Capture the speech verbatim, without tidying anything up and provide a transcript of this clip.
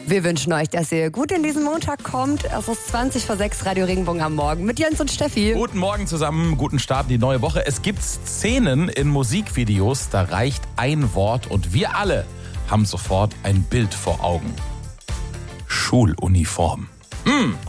Wir wünschen euch, dass ihr gut in diesen Montag kommt. Es ist zwanzig vor sechs, Radio Regenbogen am Morgen mit Jens und Steffi. Guten Morgen zusammen, guten Start in die neue Woche. Es gibt Szenen in Musikvideos, da reicht ein Wort und wir alle haben sofort ein Bild vor Augen. Schuluniform. Hm.